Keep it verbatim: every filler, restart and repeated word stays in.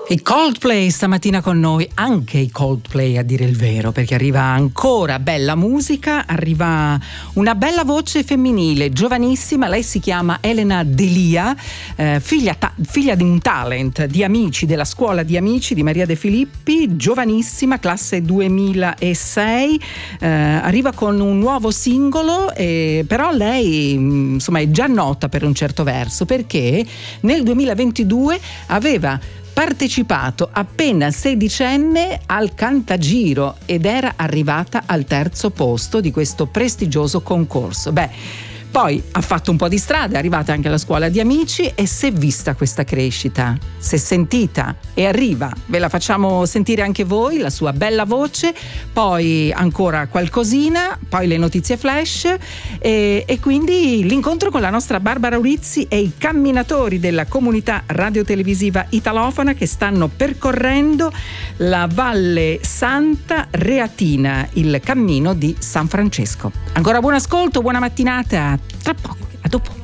I Coldplay stamattina con noi, anche i Coldplay a dire il vero, perché arriva ancora bella musica, arriva una bella voce femminile, giovanissima, lei si chiama Elena Delia, eh, figlia, ta- figlia di un talent di Amici, della scuola di Amici di Maria De Filippi, giovanissima, classe duemilasei, eh, arriva con un nuovo singolo, eh, però lei insomma è già nota per un certo verso, perché nel duemilaventidue aveva partecipato appena sedicenne al Cantagiro ed era arrivata al terzo posto di questo prestigioso concorso. Beh, poi ha fatto un po' di strada, è arrivata anche alla scuola di Amici e si è vista questa crescita, si è sentita e arriva. Ve la facciamo sentire anche voi, la sua bella voce, poi ancora qualcosina, poi le notizie flash e, e quindi l'incontro con la nostra Barbara Urizzi e i camminatori della comunità radiotelevisiva italofona che stanno percorrendo la Valle Santa Reatina, il cammino di San Francesco. Ancora buon ascolto, buona mattinata. Tra poco, a dopo.